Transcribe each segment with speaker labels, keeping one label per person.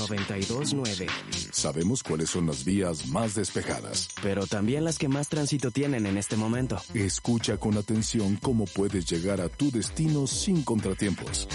Speaker 1: 92.9.
Speaker 2: Sabemos cuáles son las vías más despejadas,
Speaker 1: pero también las que más tránsito tienen en este momento.
Speaker 2: Escucha con atención cómo puedes llegar a tu destino sin contratiempos.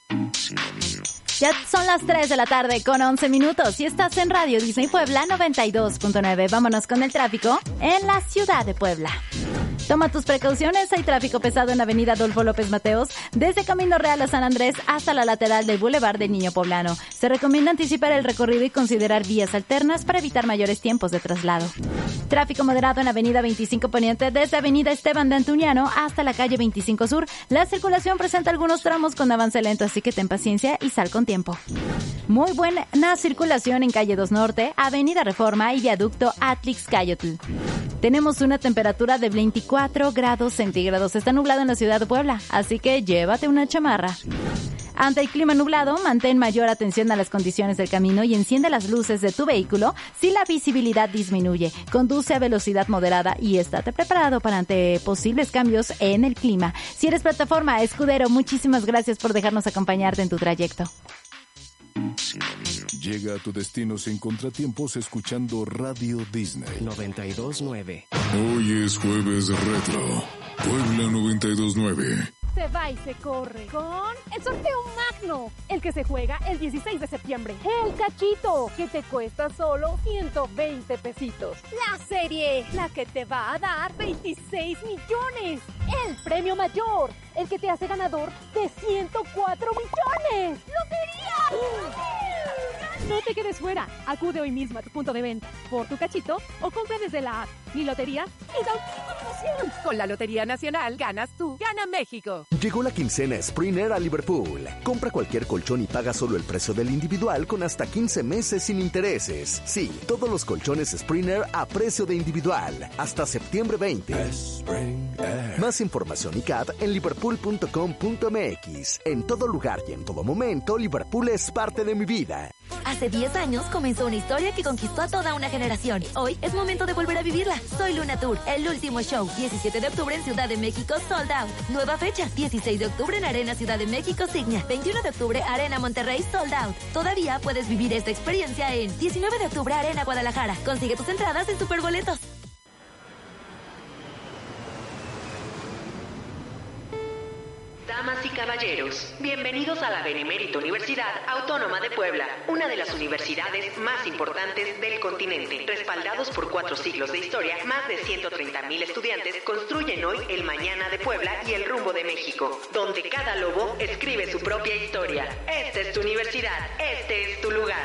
Speaker 3: Ya son las 3 de la tarde con 11 minutos y estás en Radio Disney Puebla 92.9. Vámonos con el tráfico en la ciudad de Puebla. Toma tus precauciones, hay tráfico pesado en Avenida Adolfo López Mateos, desde Camino Real a San Andrés hasta la lateral del Boulevard del Niño Poblano. Se recomienda anticipar el recorrido y considerar vías alternas para evitar mayores tiempos de traslado. Tráfico moderado en Avenida 25 Poniente, desde Avenida Esteban de Antuñano hasta la calle 25 Sur. La circulación presenta algunos tramos con avance lento, así que ten paciencia y sal con tiempo. Muy buena circulación en calle 2 Norte, Avenida Reforma y viaducto Atlix-Cayotl. Tenemos una temperatura de 24 grados centígrados. Está nublado en la ciudad de Puebla, así que llévate una chamarra. Ante el clima nublado, mantén mayor atención a las condiciones del camino y enciende las luces de tu vehículo si la visibilidad disminuye. Conduce a velocidad moderada y estate preparado para ante posibles cambios en el clima. Si eres plataforma, escudero, muchísimas gracias por dejarnos acompañarte en tu trayecto.
Speaker 2: Llega a tu destino sin contratiempos escuchando Radio Disney
Speaker 1: 92.9.
Speaker 2: Hoy es jueves retro. Puebla 92.9.
Speaker 4: Se va y se corre con el sorteo magno, el que se juega el 16 de septiembre. El cachito, que te cuesta solo 120 pesitos. La serie, la que te va a dar 26 millones. El premio mayor, el que te hace ganador de 104 millones. ¡Lotería! No te quedes fuera. Acude hoy mismo a tu punto de venta por tu cachito o compra desde la app. Mi lotería es la última promoción. Con la Lotería Nacional ganas tú, gana México.
Speaker 5: Llegó la quincena Springer a Liverpool. Compra cualquier colchón y paga solo el precio del individual con hasta 15 meses sin intereses. Sí, todos los colchones Springer a precio de individual. Hasta septiembre 20. Más información y CAT en liverpool.com.mx. En todo lugar y en todo momento, Liverpool es parte de mi vida.
Speaker 6: Hace 10 años comenzó una historia que conquistó a toda una generación. Hoy es momento de volver a vivirla. Soy Luna Tour, el último show. 17 de octubre en Ciudad de México, sold out. Nueva fecha, 16 de octubre en Arena Ciudad de México, Signia. 21 de octubre, Arena Monterrey, sold out. Todavía puedes vivir esta experiencia en 19 de octubre, Arena Guadalajara. Consigue tus entradas en Superboletos.
Speaker 7: Damas y caballeros, bienvenidos a la Benemérita Universidad Autónoma de Puebla, una de las universidades más importantes del continente. Respaldados por 4 siglos de historia, más de 130,000 estudiantes construyen hoy el mañana de Puebla y el rumbo de México, donde cada lobo escribe su propia historia. Esta es tu universidad, este es tu lugar.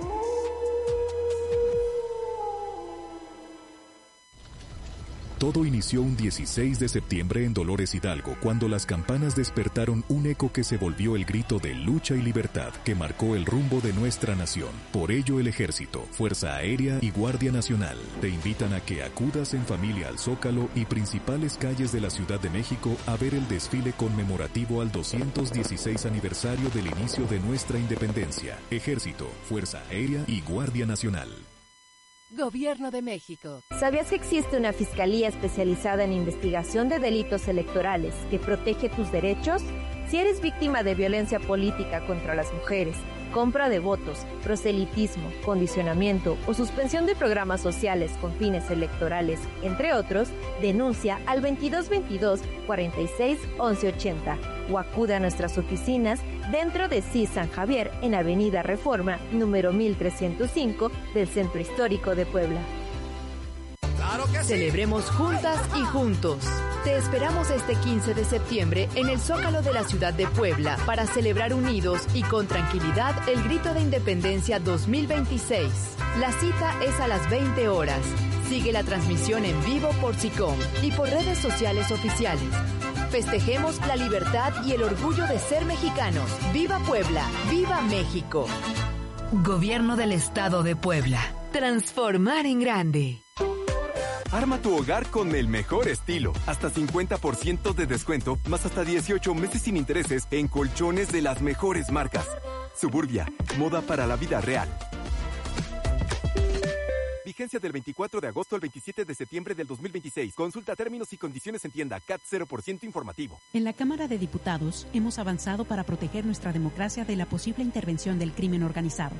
Speaker 2: Todo inició un 16 de septiembre en Dolores Hidalgo, cuando las campanas despertaron un eco que se volvió el grito de lucha y libertad que marcó el rumbo de nuestra nación. Por ello, el Ejército, Fuerza Aérea y Guardia Nacional te invitan a que acudas en familia al Zócalo y principales calles de la Ciudad de México a ver el desfile conmemorativo al 216 aniversario del inicio de nuestra independencia. Ejército, Fuerza Aérea y Guardia Nacional.
Speaker 4: Gobierno de México.
Speaker 8: ¿Sabías que existe una fiscalía especializada en investigación de delitos electorales que protege tus derechos? Si eres víctima de violencia política contra las mujeres, compra de votos, proselitismo, condicionamiento o suspensión de programas sociales con fines electorales, entre otros, denuncia al 2222 46 1180 o acude a nuestras oficinas dentro de CIS San Javier en Avenida Reforma, número 1305 del Centro Histórico de Puebla.
Speaker 9: ¡Claro que sí! Celebremos juntas y juntos. Te esperamos este 15 de septiembre en el Zócalo de la ciudad de Puebla para celebrar unidos y con tranquilidad el Grito de Independencia 2026. La cita es a las 20 horas. Sigue la transmisión en vivo por SICOM y por redes sociales oficiales. Festejemos la libertad y el orgullo de ser mexicanos. ¡Viva Puebla! ¡Viva México! Gobierno del Estado de Puebla. Transformar en grande.
Speaker 10: Arma tu hogar con el mejor estilo. Hasta 50% de descuento, más hasta 18 meses sin intereses en colchones de las mejores marcas. Suburbia, moda para la vida real. Vigencia del 24 de agosto al 27 de septiembre del 2026. Consulta términos y condiciones en tienda. CAT 0% informativo.
Speaker 11: En la Cámara de Diputados hemos avanzado para proteger nuestra democracia de la posible intervención del crimen organizado.